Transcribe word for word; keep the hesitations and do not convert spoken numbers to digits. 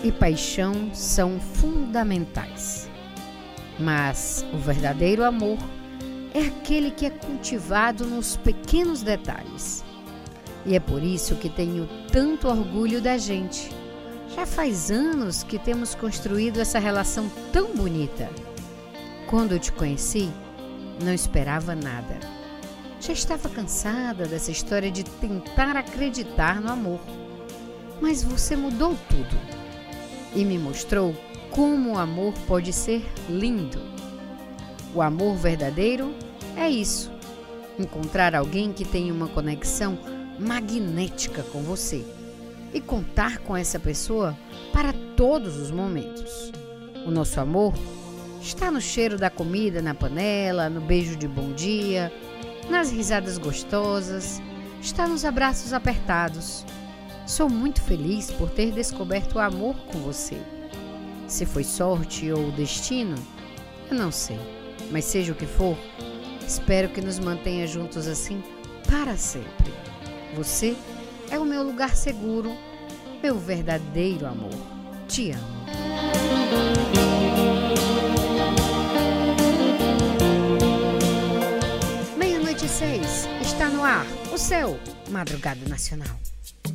e paixão são fundamentais. Mas o verdadeiro amor é aquele que é cultivado nos pequenos detalhes. E é por isso que tenho tanto orgulho da gente. Já faz anos que temos construído essa relação tão bonita. Quando eu te conheci, não esperava nada. Já estava cansada dessa história de tentar acreditar no amor. Mas você mudou tudo e me mostrou como o amor pode ser lindo. O amor verdadeiro é isso: encontrar alguém que tenha uma conexão magnética com você e contar com essa pessoa para todos os momentos. O nosso amor está no cheiro da comida na panela, no beijo de bom dia, nas risadas gostosas, está nos abraços apertados. Sou muito feliz por ter descoberto o amor com você. Se foi sorte ou destino, eu não sei, mas seja o que for, espero que nos mantenha juntos assim para sempre. Você é o meu lugar seguro, meu verdadeiro amor. Te amo. Meia-noite e seis, está no ar o seu Madrugada Nacional.